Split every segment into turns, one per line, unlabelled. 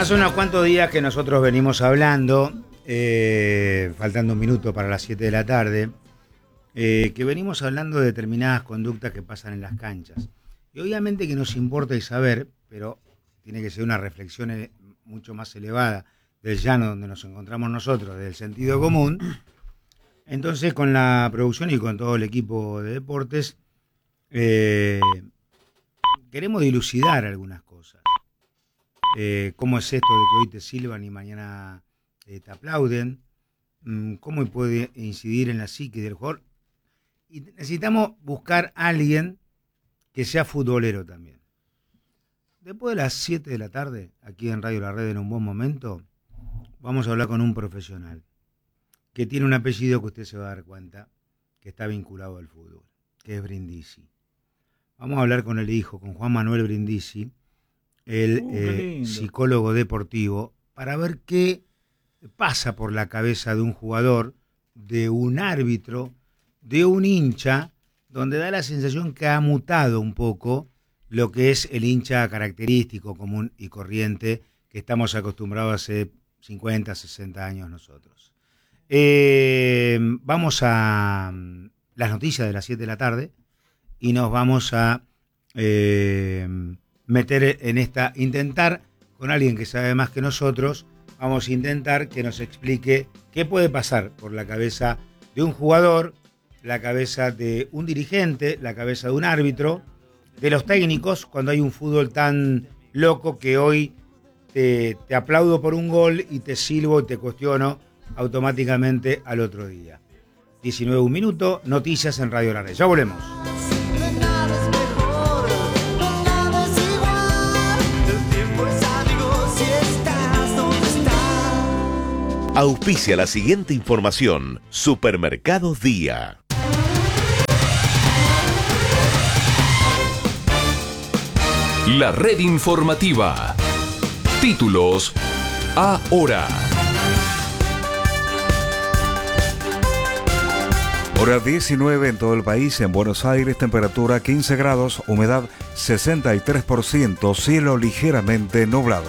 Hace unos cuantos días que nosotros venimos hablando, faltando un minuto para las 7 de la tarde, que venimos hablando de determinadas conductas que pasan en las canchas. Y obviamente que nos importa y saber, pero tiene que ser una reflexión mucho más elevada del llano donde nos encontramos nosotros, del sentido común. Entonces, con la producción y con todo el equipo de deportes, queremos dilucidar algunas cosas. ¿Cómo es esto de que hoy te silban y mañana te aplauden? ¿Cómo puede incidir en la psique del jugador? Y necesitamos buscar a alguien que sea futbolero también. Después de las 7 de la tarde, aquí en Radio La Red, en un buen momento, vamos a hablar con un profesional que tiene un apellido que usted se va a dar cuenta que está vinculado al fútbol, que es Brindisi. Vamos a hablar con el hijo, con Juan Manuel Brindisi, el psicólogo deportivo, para ver qué pasa por la cabeza de un jugador, de un árbitro, de un hincha, donde da la sensación que ha mutado un poco lo que es el hincha característico, común y corriente, que estamos acostumbrados hace 50, 60 años nosotros. Vamos a las noticias de las 7 de la tarde y nos vamos a meter en intentar, con alguien que sabe más que nosotros, vamos a intentar que nos explique qué puede pasar por la cabeza de un jugador, la cabeza de un dirigente, la cabeza de un árbitro, de los técnicos, cuando hay un fútbol tan loco que hoy te aplaudo por un gol y te silbo y te cuestiono automáticamente al otro día. 19 un minuto, noticias en Radio La Red. Ya volvemos.
Auspicia la siguiente información. Supermercados Día.
La red informativa. Títulos ahora.
Hora 19 en todo el país. En Buenos Aires, temperatura 15 grados, humedad 63%, cielo ligeramente nublado.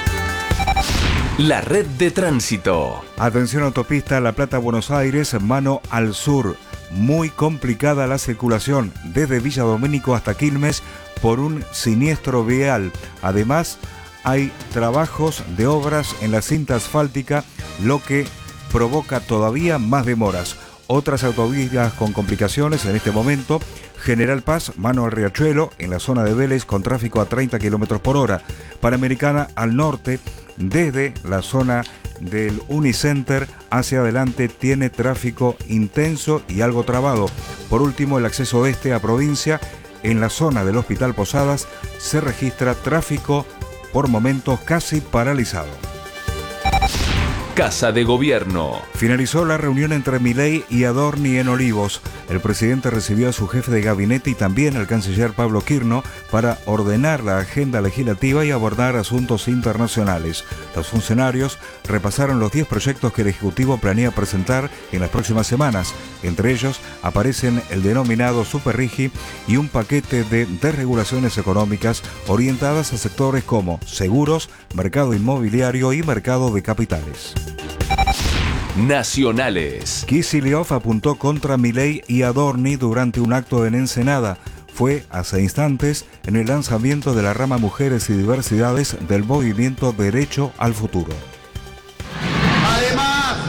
La red de tránsito.
Atención, autopista La Plata-Buenos Aires, mano al sur. Muy complicada la circulación desde Villa Domínico hasta Quilmes por un siniestro vial. Además, hay trabajos de obras en la cinta asfáltica, lo que provoca todavía más demoras. Otras autovías con complicaciones en este momento: General Paz, mano al Riachuelo, en la zona de Vélez, con tráfico a 30 km por hora. Panamericana al norte, desde la zona del Unicenter hacia adelante, tiene tráfico intenso y algo trabado. Por último, el acceso este a provincia, en la zona del Hospital Posadas, se registra tráfico por momentos casi paralizado.
Casa de Gobierno.
Finalizó la reunión entre Milei y Adorni en Olivos. El presidente recibió a su jefe de gabinete y también al canciller Pablo Quirno para ordenar la agenda legislativa y abordar asuntos internacionales. Los funcionarios repasaron los 10 proyectos que el Ejecutivo planea presentar en las próximas semanas. Entre ellos aparecen el denominado Superrigi y un paquete de desregulaciones económicas orientadas a sectores como seguros, mercado inmobiliario y mercado de capitales.
Nacionales.
Kicillof apuntó contra Milei y Adorni durante un acto en Ensenada. Fue hace instantes en el lanzamiento de la rama Mujeres y Diversidades del movimiento Derecho al Futuro.
Además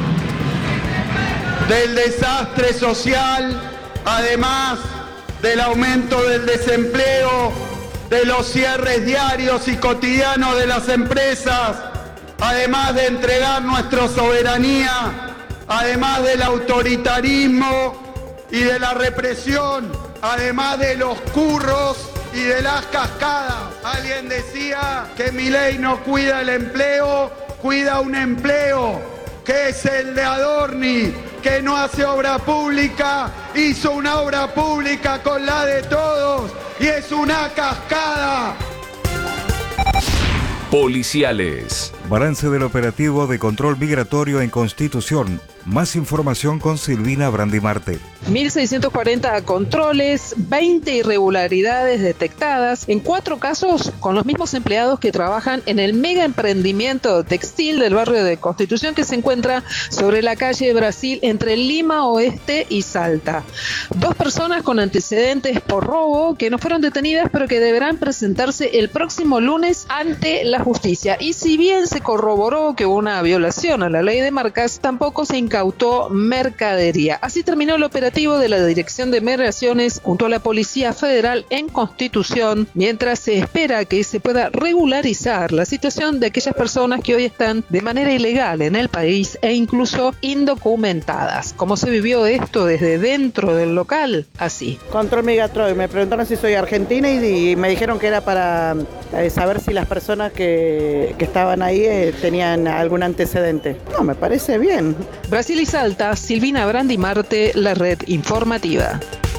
del desastre social, además del aumento del desempleo, de los cierres diarios y cotidianos de las empresas, además de entregar nuestra soberanía, además del autoritarismo y de la represión, además de los curros y de las cascadas. Alguien decía que Milei no cuida el empleo, cuida un empleo, que es el de Adorni, que no hace obra pública, hizo una obra pública con la de todos y es una cascada.
Policiales.
Balance del operativo de control migratorio en Constitución. Más información con Silvina Brandimarte.
1.640 controles, 20 irregularidades detectadas, en 4 casos con los mismos empleados que trabajan en el mega emprendimiento textil del barrio de Constitución que se encuentra sobre la calle Brasil entre Lima Oeste y Salta. 2 personas con antecedentes por robo que no fueron detenidas pero que deberán presentarse el próximo lunes ante la justicia. Y si bien se corroboró que hubo una violación a la ley de marcas, tampoco se incautó mercadería. Así terminó el operativo de la Dirección de Migraciones junto a la Policía Federal en Constitución, mientras se espera que se pueda regularizar la situación de aquellas personas que hoy están de manera ilegal en el país e incluso indocumentadas. ¿Cómo se vivió esto desde dentro del local? Así.
Control migratorio, me preguntaron si soy argentina y me dijeron que era para saber si las personas que estaban ahí tenían algún antecedente. No, me parece bien.
Brasil y Salta, Silvina Brandimarte, la red informativa.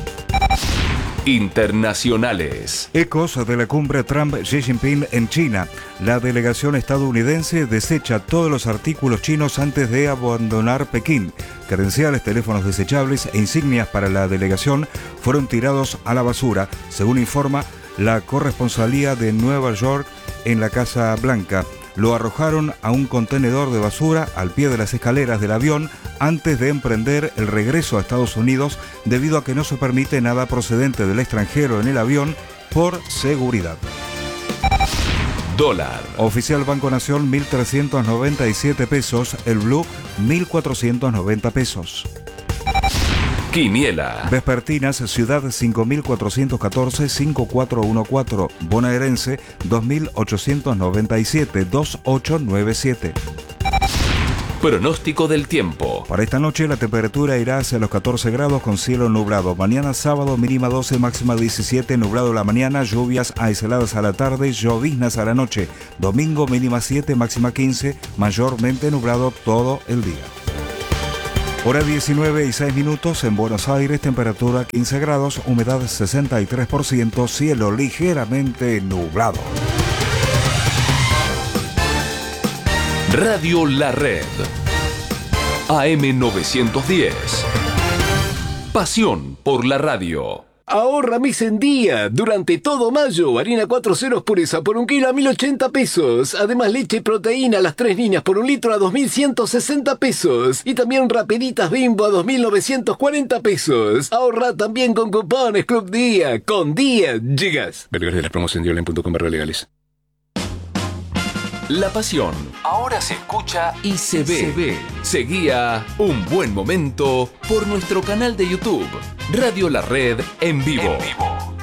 Internacionales.
Ecos de la cumbre Trump-Xi Jinping en China. La delegación estadounidense desecha todos los artículos chinos antes de abandonar Pekín. Credenciales, teléfonos desechables e insignias para la delegación fueron tirados a la basura, según informa la corresponsalía de Nueva York en la Casa Blanca. Lo arrojaron a un contenedor de basura al pie de las escaleras del avión antes de emprender el regreso a Estados Unidos, debido a que no se permite nada procedente del extranjero en el avión por seguridad.
Dólar.
Oficial Banco Nación, 1.397 pesos. El Blue, 1.490 pesos.
Quiniela.
Vespertinas, Ciudad 5414-5414, Bonaerense 2897-2897.
Pronóstico del tiempo.
Para esta noche la temperatura irá hacia los 14 grados con cielo nublado. Mañana sábado mínima 12, máxima 17, nublado la mañana, lluvias aisladas a la tarde, lloviznas a la noche. Domingo mínima 7, máxima 15, mayormente nublado todo el día. Hora 19:06 en Buenos Aires, temperatura 15 grados, humedad 63%, cielo ligeramente nublado.
Radio La Red. AM 910. Pasión por la radio.
Ahorra mes en día. Durante todo mayo, harina 4 ceros pureza por 1 kilo a 1.080 pesos. Además, leche y proteína a las 3 niñas por 1 litro a 2.160 pesos. Y también rapiditas Bimbo a 2.940 pesos. Ahorra también con cupones Club Día. Con Día llegas. Ver de la promoción de online.com/legales.
La pasión ahora se escucha y se ve. Seguía Un Buen Momento por nuestro canal de YouTube, Radio La Red en vivo.